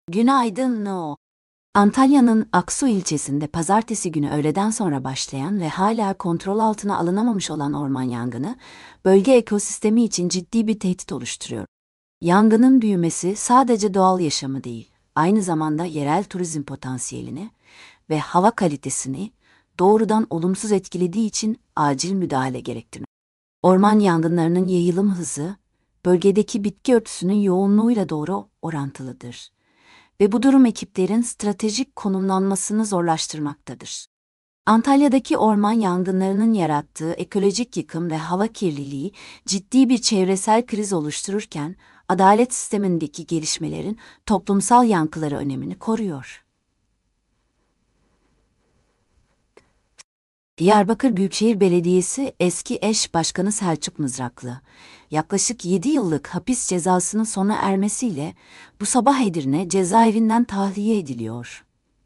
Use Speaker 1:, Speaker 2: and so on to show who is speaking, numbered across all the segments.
Speaker 1: Günaydın No. Antalya'nın Aksu ilçesinde pazartesi günü öğleden sonra başlayan ve hala kontrol altına alınamamış olan orman yangını, bölge ekosistemi için ciddi bir tehdit oluşturuyor. Yangının büyümesi sadece doğal yaşamı değil, aynı zamanda yerel turizm potansiyelini ve hava kalitesini doğrudan olumsuz etkilediği için acil müdahale gerektiriyor. Orman yangınlarının yayılım hızı, bölgedeki bitki örtüsünün yoğunluğuyla doğru orantılıdır ve bu durum ekiplerin stratejik konumlanmasını zorlaştırmaktadır. Antalya'daki orman yangınlarının yarattığı ekolojik yıkım ve hava kirliliği ciddi bir çevresel kriz oluştururken, adalet sistemindeki gelişmelerin toplumsal yankıları önemini koruyor. Diyarbakır Büyükşehir Belediyesi eski eş başkanı Selçuk Mızraklı, yaklaşık 7 yıllık hapis cezasının sona ermesiyle bu sabah Edirne cezaevinden tahliye ediliyor.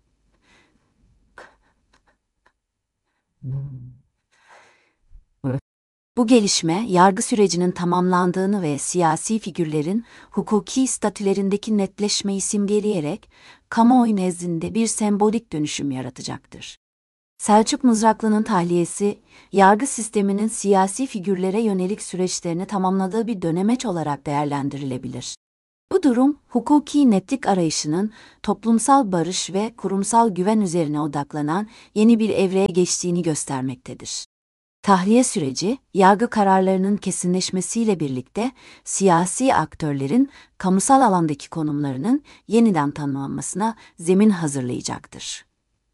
Speaker 1: Bu gelişme, yargı sürecinin tamamlandığını ve siyasi figürlerin hukuki statülerindeki netleşmeyi simgeleyerek, kamuoyu nezdinde bir sembolik dönüşüm yaratacaktır. Selçuk Mızraklı'nın tahliyesi, yargı sisteminin siyasi figürlere yönelik süreçlerini tamamladığı bir dönemeç olarak değerlendirilebilir. Bu durum, hukuki netlik arayışının toplumsal barış ve kurumsal güven üzerine odaklanan yeni bir evreye geçtiğini göstermektedir. Tahliye süreci, yargı kararlarının kesinleşmesiyle birlikte siyasi aktörlerin kamusal alandaki konumlarının yeniden tanımlanmasına zemin hazırlayacaktır.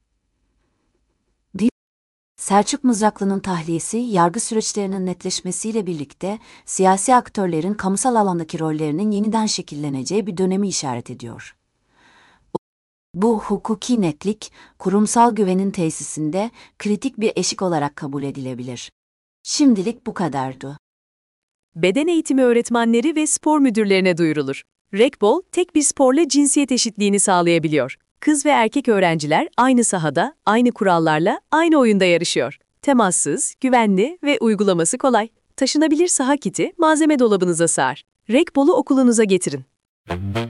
Speaker 1: Selçuk Mızraklı'nın tahliyesi, yargı süreçlerinin netleşmesiyle birlikte siyasi aktörlerin kamusal alandaki rollerinin yeniden şekilleneceği bir dönemi işaret ediyor. Bu hukuki netlik, kurumsal güvenin tesisinde kritik bir eşik olarak kabul edilebilir. Şimdilik bu kadardı.
Speaker 2: Beden eğitimi öğretmenleri ve spor müdürlerine duyurulur. Rekbol, tek bir sporla cinsiyet eşitliğini sağlayabiliyor. Kız ve erkek öğrenciler aynı sahada, aynı kurallarla, aynı oyunda yarışıyor. Temassız, güvenli ve uygulaması kolay. Taşınabilir saha kiti malzeme dolabınıza sığar. Rekbol'u okulunuza getirin.